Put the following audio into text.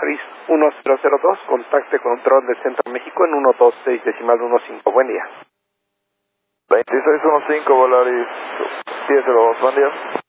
Volaris 1002, contacte control de Centro México en 126.15. Buen día. 2615 Volaris 1002, buen día.